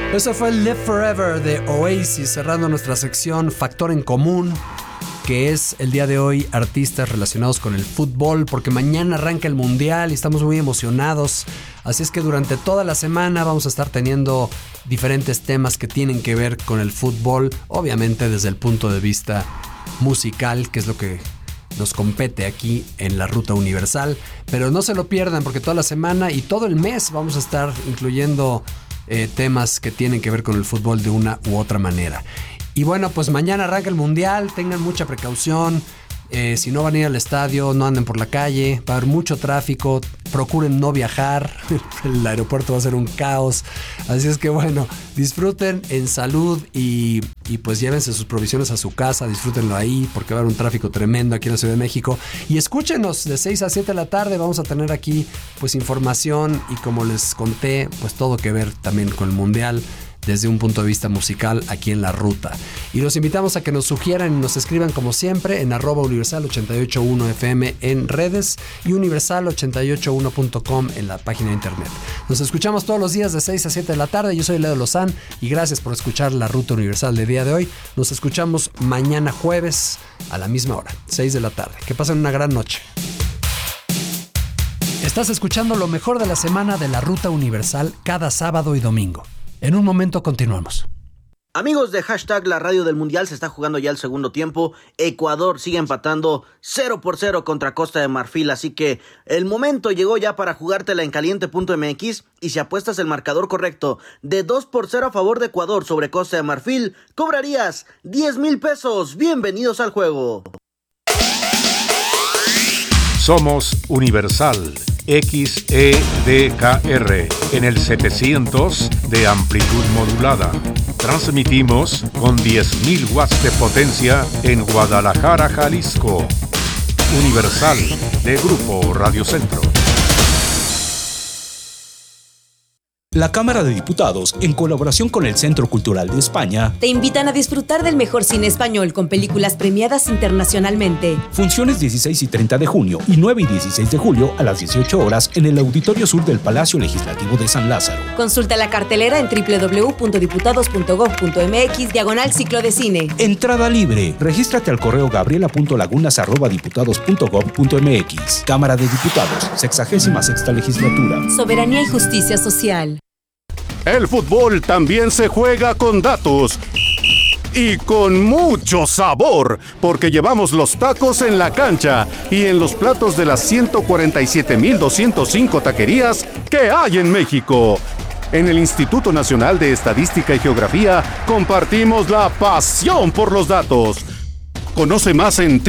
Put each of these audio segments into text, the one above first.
Eso fue Live Forever de Oasis, cerrando nuestra sección Factor en Común, que es el día de hoy artistas relacionados con el fútbol, porque mañana arranca el Mundial y estamos muy emocionados. Así es que durante toda la semana vamos a estar teniendo diferentes temas que tienen que ver con el fútbol, obviamente desde el punto de vista musical, que es lo que nos compete aquí en la Ruta Universal. Pero no se lo pierdan, porque toda la semana y todo el mes vamos a estar incluyendo temas que tienen que ver con el fútbol de una u otra manera. Y bueno, pues mañana arranca el Mundial, tengan mucha precaución. Si no van a ir al estadio, no anden por la calle, va a haber mucho tráfico, procuren no viajar, el aeropuerto va a ser un caos. Así es que bueno, disfruten en salud y pues llévense sus provisiones a su casa, disfrútenlo ahí, porque va a haber un tráfico tremendo aquí en la Ciudad de México. Y escúchenos de 6 a 7 de la tarde, vamos a tener aquí pues información y, como les conté, pues todo que ver también con el Mundial desde un punto de vista musical aquí en La Ruta. Y los invitamos a que nos sugieran y nos escriban, como siempre, en @universal881fm en redes y universal881.com en la página de internet. Nos escuchamos todos los días de 6 a 7 de la tarde. Yo soy Leo Lozán y gracias por escuchar La Ruta Universal del día de hoy. Nos escuchamos mañana jueves a la misma hora, 6 de la tarde. Que pasen una gran noche. Estás escuchando lo mejor de la semana de La Ruta Universal cada sábado y domingo. En un momento continuamos. Amigos de Hashtag La Radio del Mundial, se está jugando ya el segundo tiempo. Ecuador sigue empatando 0-0 contra Costa de Marfil, así que el momento llegó ya para jugártela en caliente.mx, y si apuestas el marcador correcto de 2-0 a favor de Ecuador sobre Costa de Marfil, cobrarías 10,000 pesos. Bienvenidos al juego. Somos Universal XEDKR en el 700 de amplitud modulada. Transmitimos con 10,000 watts de potencia en Guadalajara, Jalisco. Universal de Grupo Radio Centro. La Cámara de Diputados, en colaboración con el Centro Cultural de España, te invitan a disfrutar del mejor cine español con películas premiadas internacionalmente. Funciones 16 y 30 de junio y 9 y 16 de julio a las 18 horas en el Auditorio Sur del Palacio Legislativo de San Lázaro. Consulta la cartelera en www.diputados.gov.mx/ciclo de cine. Entrada libre. Regístrate al correo gabriela.lagunas@diputados.gov.mx. Cámara de Diputados, 66ª Legislatura. Soberanía y justicia social. El fútbol también se juega con datos y con mucho sabor, porque llevamos los tacos en la cancha y en los platos de las 147,205 taquerías que hay en México. En el Instituto Nacional de Estadística y Geografía compartimos la pasión por los datos. Conoce más en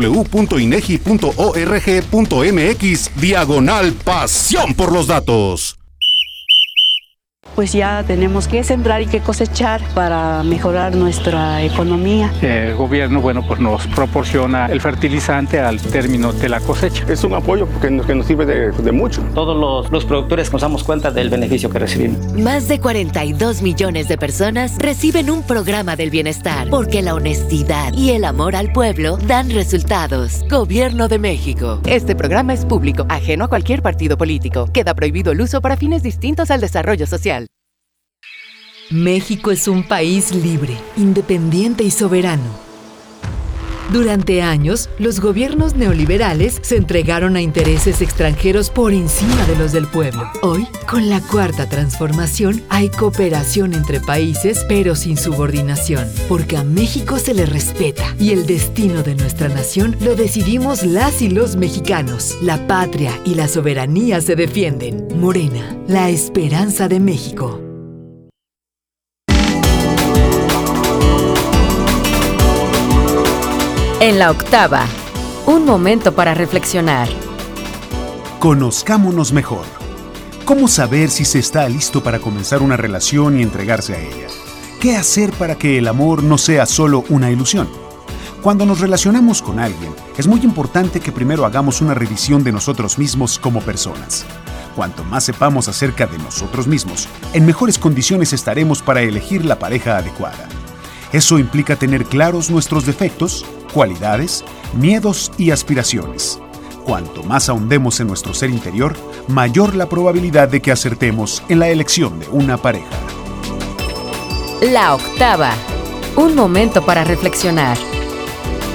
www.inegi.org.mx/pasión por los datos. Pues ya tenemos que sembrar y que cosechar para mejorar nuestra economía. El gobierno, pues nos proporciona el fertilizante al término de la cosecha. Es un apoyo que nos sirve de mucho. Todos los productores nos damos cuenta del beneficio que recibimos. Más de 42 millones de personas reciben un programa del bienestar, porque la honestidad y el amor al pueblo dan resultados. Gobierno de México. Este programa es público, ajeno a cualquier partido político. Queda prohibido el uso para fines distintos al desarrollo social. México es un país libre, independiente y soberano. Durante años, los gobiernos neoliberales se entregaron a intereses extranjeros por encima de los del pueblo. Hoy, con la Cuarta Transformación, hay cooperación entre países, pero sin subordinación, porque a México se le respeta y el destino de nuestra nación lo decidimos las y los mexicanos. La patria y la soberanía se defienden. Morena, la esperanza de México. En la octava, un momento para reflexionar. Conozcámonos mejor. ¿Cómo saber si se está listo para comenzar una relación y entregarse a ella? ¿Qué hacer para que el amor no sea solo una ilusión? Cuando nos relacionamos con alguien, es muy importante que primero hagamos una revisión de nosotros mismos como personas. Cuanto más sepamos acerca de nosotros mismos, en mejores condiciones estaremos para elegir la pareja adecuada. Eso implica tener claros nuestros defectos, cualidades, miedos y aspiraciones. Cuanto más ahondemos en nuestro ser interior, mayor la probabilidad de que acertemos en la elección de una pareja. La Octava. Un momento para reflexionar.